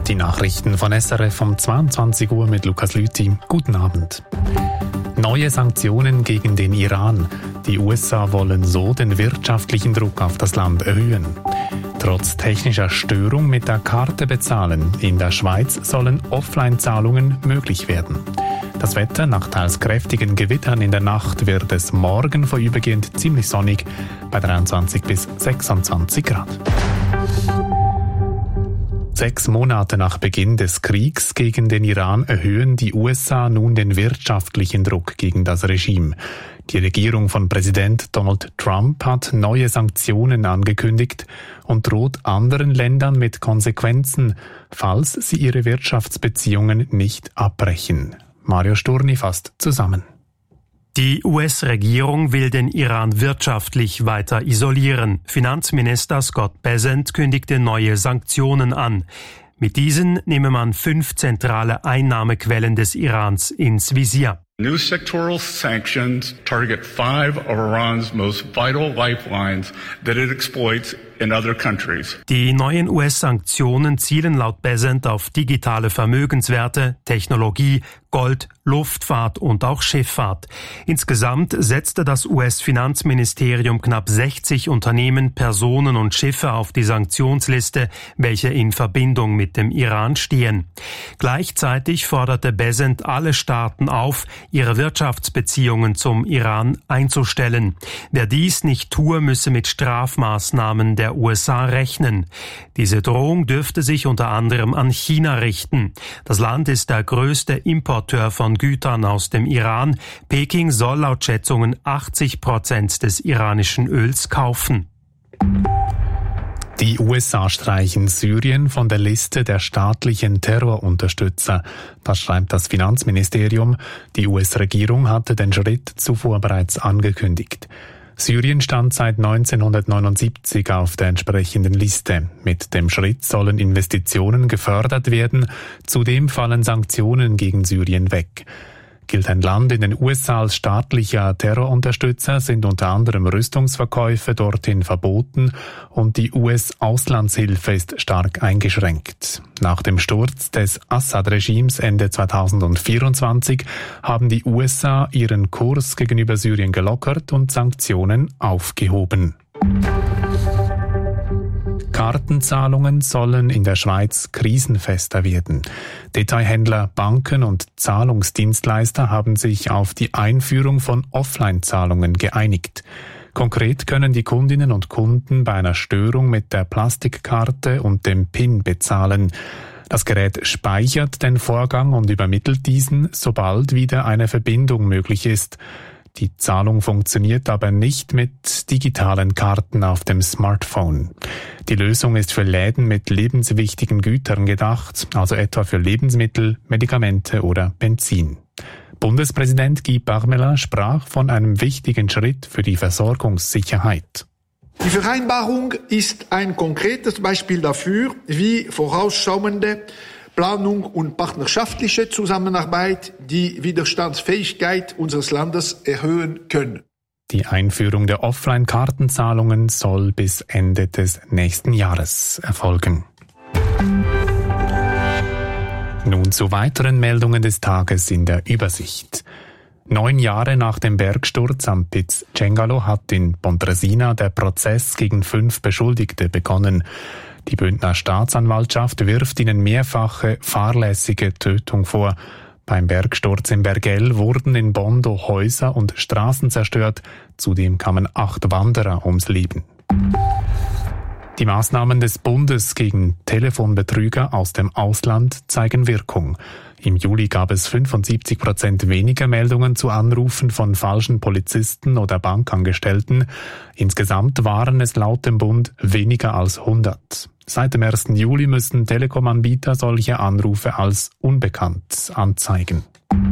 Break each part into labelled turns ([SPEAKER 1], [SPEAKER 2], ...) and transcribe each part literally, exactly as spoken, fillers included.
[SPEAKER 1] Die Nachrichten von S R F um zweiundzwanzig Uhr mit Lukas Lüthi. Guten Abend. Neue Sanktionen gegen den Iran. Die U S A wollen so den wirtschaftlichen Druck auf das Land erhöhen. Trotz technischer Störung mit der Karte bezahlen. In der Schweiz sollen Offline-Zahlungen möglich werden. Das Wetter: nach teils kräftigen Gewittern in der Nacht wird es morgen vorübergehend ziemlich sonnig bei dreiundzwanzig bis sechsundzwanzig Grad. Sechs Monate nach Beginn des Kriegs gegen den Iran erhöhen die U S A nun den wirtschaftlichen Druck gegen das Regime. Die Regierung von Präsident Donald Trump hat neue Sanktionen angekündigt und droht anderen Ländern mit Konsequenzen, falls sie ihre Wirtschaftsbeziehungen nicht abbrechen. Mario Sturni fasst zusammen.
[SPEAKER 2] Die U S-Regierung will den Iran wirtschaftlich weiter isolieren. Finanzminister Scott Bessent kündigte neue Sanktionen an. Mit diesen nehme man fünf zentrale Einnahmequellen des Irans ins Visier.
[SPEAKER 3] New sectoral sanctions target five of Iran's most vital lifelines that it exploits in other countries.
[SPEAKER 2] Die neuen U S-Sanktionen zielen laut Bessent auf digitale Vermögenswerte, Technologie, Gold, Luftfahrt und auch Schifffahrt. Insgesamt setzte das U S-Finanzministerium knapp sechzig Unternehmen, Personen und Schiffe auf die Sanktionsliste, welche in Verbindung mit dem Iran stehen. Gleichzeitig forderte Bessent alle Staaten auf, ihre Wirtschaftsbeziehungen zum Iran einzustellen. Wer dies nicht tue, müsse mit Strafmaßnahmen der U S A rechnen. Diese Drohung dürfte sich unter anderem an China richten. Das Land ist der größte Importeur von Gütern aus dem Iran. Peking soll laut Schätzungen achtzig Prozent des iranischen Öls kaufen.
[SPEAKER 1] Die U S A streichen Syrien von der Liste der staatlichen Terrorunterstützer. Das schreibt das Finanzministerium. Die U S-Regierung hatte den Schritt zuvor bereits angekündigt. Syrien stand seit neunzehnhundertneunundsiebzig auf der entsprechenden Liste. Mit dem Schritt sollen Investitionen gefördert werden. Zudem fallen Sanktionen gegen Syrien weg. Gilt ein Land in den U S A als staatlicher Terrorunterstützer, sind unter anderem Rüstungsverkäufe dorthin verboten und die U S-Auslandshilfe ist stark eingeschränkt. Nach dem Sturz des Assad-Regimes Ende zweitausendvierundzwanzig haben die U S A ihren Kurs gegenüber Syrien gelockert und Sanktionen aufgehoben. Kartenzahlungen sollen in der Schweiz krisenfester werden. Detailhändler, Banken und Zahlungsdienstleister haben sich auf die Einführung von Offline-Zahlungen geeinigt. Konkret können die Kundinnen und Kunden bei einer Störung mit der Plastikkarte und dem PIN bezahlen. Das Gerät speichert den Vorgang und übermittelt diesen, sobald wieder eine Verbindung möglich ist. Die Zahlung funktioniert aber nicht mit digitalen Karten auf dem Smartphone. Die Lösung ist für Läden mit lebenswichtigen Gütern gedacht, also etwa für Lebensmittel, Medikamente oder Benzin. Bundespräsident Guy Parmelin sprach von einem wichtigen Schritt für die Versorgungssicherheit.
[SPEAKER 4] Die Vereinbarung ist ein konkretes Beispiel dafür, wie vorausschauende Planung und partnerschaftliche Zusammenarbeit die Widerstandsfähigkeit unseres Landes erhöhen können.
[SPEAKER 1] Die Einführung der Offline-Kartenzahlungen soll bis Ende des nächsten Jahres erfolgen. Nun zu weiteren Meldungen des Tages in der Übersicht. Neun Jahre nach dem Bergsturz am Piz Cengalo hat in Pontresina der Prozess gegen fünf Beschuldigte begonnen. Die Bündner Staatsanwaltschaft wirft ihnen mehrfache fahrlässige Tötung vor. Beim Bergsturz in Bergell wurden in Bondo Häuser und Straßen zerstört. Zudem kamen acht Wanderer ums Leben. Die Maßnahmen des Bundes gegen Telefonbetrüger aus dem Ausland zeigen Wirkung. Im Juli gab es fünfundsiebzig Prozent weniger Meldungen zu Anrufen von falschen Polizisten oder Bankangestellten. Insgesamt waren es laut dem Bund weniger als hundert. Seit dem ersten Juli müssen Telekom-Anbieter solche Anrufe als unbekannt anzeigen.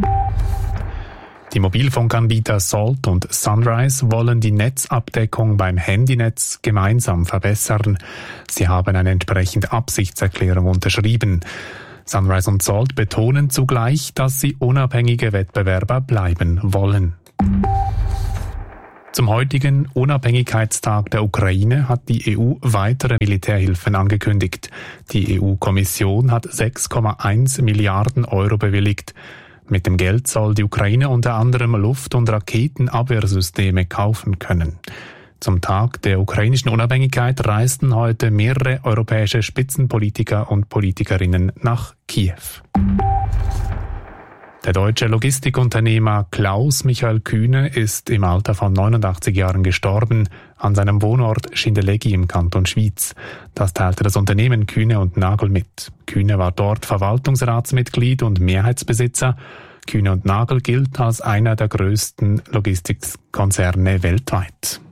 [SPEAKER 1] Die Mobilfunkanbieter Salt und Sunrise wollen die Netzabdeckung beim Handynetz gemeinsam verbessern. Sie haben eine entsprechende Absichtserklärung unterschrieben. Sunrise und Salt betonen zugleich, dass sie unabhängige Wettbewerber bleiben wollen. Zum heutigen Unabhängigkeitstag der Ukraine hat die E U weitere Militärhilfen angekündigt. Die E U-Kommission hat sechs Komma eins Milliarden Euro bewilligt. Mit dem Geld soll die Ukraine unter anderem Luft- und Raketenabwehrsysteme kaufen können. Zum Tag der ukrainischen Unabhängigkeit reisten heute mehrere europäische Spitzenpolitiker und Politikerinnen nach Kiew. Der deutsche Logistikunternehmer Klaus Michael Kühne ist im Alter von neunundachtzig Jahren gestorben, an seinem Wohnort Schindellegi im Kanton Schwyz. Das teilte das Unternehmen Kühne und Nagel mit. Kühne war dort Verwaltungsratsmitglied und Mehrheitsbesitzer. Kühne und Nagel gilt als einer der größten Logistikkonzerne weltweit.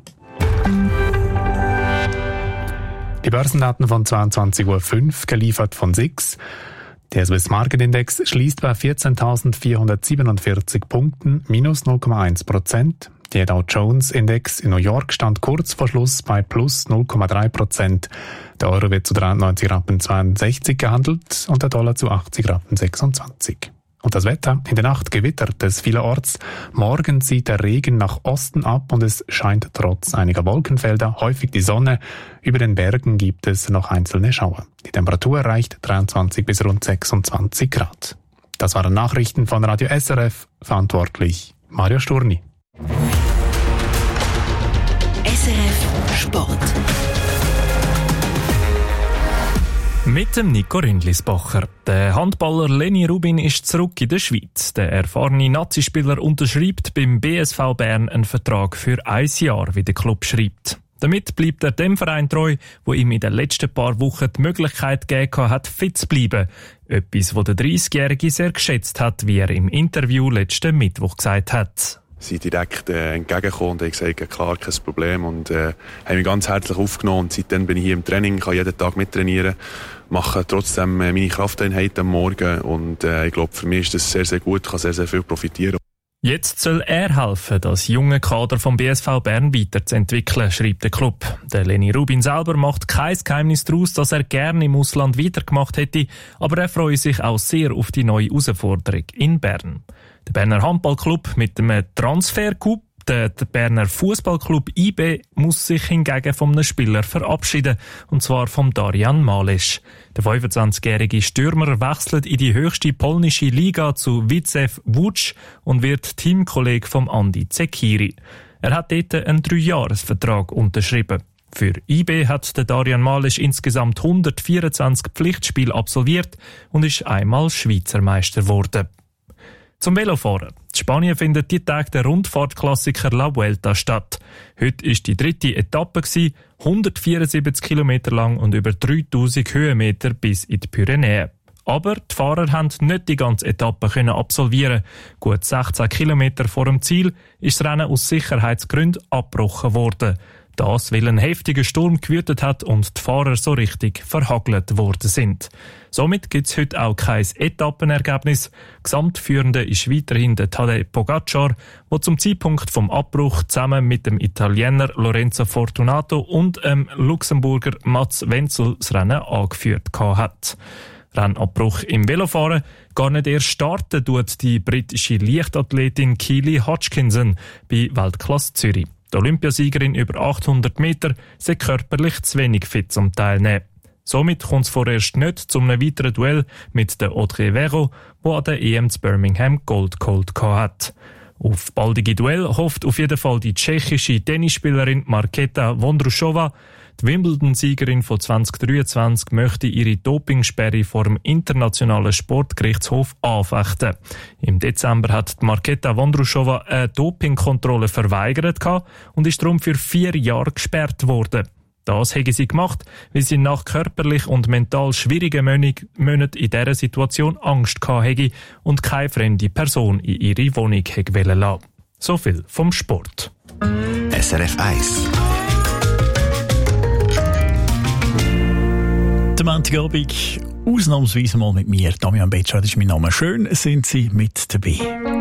[SPEAKER 1] Die Börsendaten von zweiundzwanzig Uhr fünf, geliefert von S I X. Der Swiss Market Index schließt bei vierzehntausendvierhundertsiebenundvierzig Punkten, minus null Komma eins Prozent. Der Dow Jones Index in New York stand kurz vor Schluss bei plus null Komma drei Prozent. Der Euro wird zu dreiundneunzig Rappen zweiundsechzig gehandelt und der Dollar zu achtzig Rappen sechsundzwanzig. Und das Wetter: In der Nacht gewittert es vielerorts. Morgen zieht der Regen nach Osten ab und es scheint trotz einiger Wolkenfelder häufig die Sonne. Über den Bergen gibt es noch einzelne Schauer. Die Temperatur erreicht dreiundzwanzig bis rund sechsundzwanzig Grad. Das waren Nachrichten von Radio S R F. Verantwortlich Mario Sturni.
[SPEAKER 5] S R F Sport.
[SPEAKER 6] Mit dem Nico Rindlisbacher. Der Handballer Leni Rubin ist zurück in der Schweiz. Der erfahrene Nazi-Spieler unterschreibt beim B S V Bern einen Vertrag für ein Jahr, wie der Club schreibt. Damit bleibt er dem Verein treu, wo ihm in den letzten paar Wochen die Möglichkeit gegeben hat, fit zu bleiben. Etwas, was der dreißigjährige sehr geschätzt hat, wie er im Interview letzten Mittwoch gesagt hat.
[SPEAKER 7] Sie sind direkt äh, entgegengekommen und haben gesagt, klar, kein Problem, und äh, haben mich ganz herzlich aufgenommen. Und seitdem bin ich hier im Training, kann jeden Tag mittrainieren, mache trotzdem äh, meine Krafteinheit am Morgen, und äh, ich glaube, für mich ist das sehr, sehr gut, kann sehr, sehr viel profitieren.
[SPEAKER 6] Jetzt soll er helfen, das junge Kader vom B S V Bern weiterzuentwickeln, schreibt der Club. Der Leni Rubin selber macht kein Geheimnis daraus, dass er gerne im Ausland weitergemacht hätte, aber er freut sich auch sehr auf die neue Herausforderung in Bern. Der Berner Handballclub mit dem Transfer-Coup, der, der Berner Fußballclub I B, muss sich hingegen von einem Spieler verabschieden, und zwar vom Darian Malesch. Der fünfundzwanzigjährige Stürmer wechselt in die höchste polnische Liga zu Widzew Łódź und wird Teamkollege von Andi Zekiri. Er hat dort einen Dreijahresvertrag unterschrieben. Für I B hat der Darian Malesch insgesamt hundertvierundzwanzig Pflichtspiele absolviert und ist einmal Schweizer Meister geworden. Zum Velofahren. In Spanien findet die Tage der Rundfahrtklassiker La Vuelta statt. Heute war die dritte Etappe, hundertvierundsiebzig Kilometer lang und über dreitausend Höhenmeter bis in die Pyrenäen. Aber die Fahrer haben nicht die ganze Etappe können absolvieren. Gut sechzehn Kilometer vor dem Ziel ist das Rennen aus Sicherheitsgründen abgebrochen worden. Das, weil ein heftiger Sturm gewütet hat und die Fahrer so richtig verhagelt worden sind. Somit gibt es heute auch kein Etappenergebnis. Gesamtführende ist weiterhin der Tadej Pogacar, der zum Zeitpunkt vom Abbruch zusammen mit dem Italiener Lorenzo Fortunato und dem Luxemburger Mats Wenzel das Rennen angeführt hat. Rennabbruch im Velofahren. Gar nicht erst starten tut die britische Leichtathletin Keely Hodgkinson bei Weltklasse Zürich. Die Olympiasiegerin über achthundert Meter sei körperlich zu wenig fit zum Teilnehmen. Somit kommt es vorerst nicht zu einem weiteren Duell mit der Audrey Vero, die an der E M zu Birmingham Gold geholt hat. Auf baldige Duell hofft auf jeden Fall die tschechische Tennisspielerin Markéta Vondroušová. Die Wimbledon-Siegerin von zwanzig dreiundzwanzig möchte ihre Dopingsperre vor dem Internationalen Sportgerichtshof anfechten. Im Dezember hat Markéta Vondroušová eine Dopingkontrolle verweigert und ist darum für vier Jahre gesperrt worden. Das hätte sie gemacht, weil sie nach körperlich und mental schwierigen Monaten in dieser Situation Angst hatte und keine fremde Person in ihre Wohnung hätte lassen wollen. So viel vom Sport.
[SPEAKER 5] S R F eins.
[SPEAKER 8] Der Montagabend ausnahmsweise mal mit mir, Damian Betscher, das ist mein Name. Schön sind Sie mit dabei.